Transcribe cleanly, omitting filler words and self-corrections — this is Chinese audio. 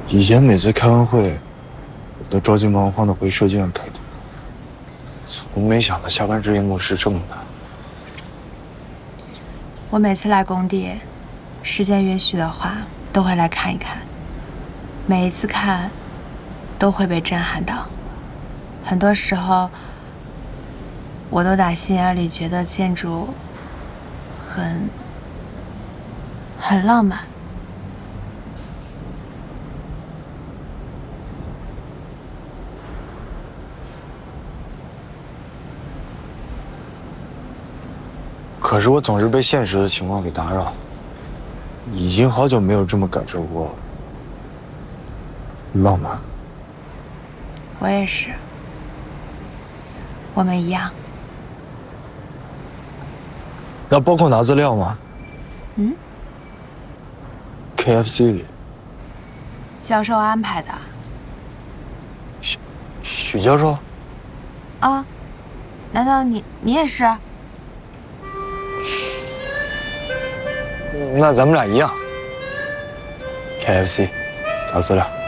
以前每次开完会，我都着急忙慌的回设计院开图，从没想到下班这一幕是这么难。 我每次来工地，时间允许的话，都会来看一看。每一次看，都会被震撼到。很多时候，我都打心眼里觉得建筑很浪漫。 可是我总是被现实的情况给打扰，已经好久没有这么感受过浪漫。 我也是，我们一样。 那包括拿资料吗？KFC 里， 教授安排的。 许教授？ 啊？难道你也是？ 那咱们俩一样。KFC，拿资料。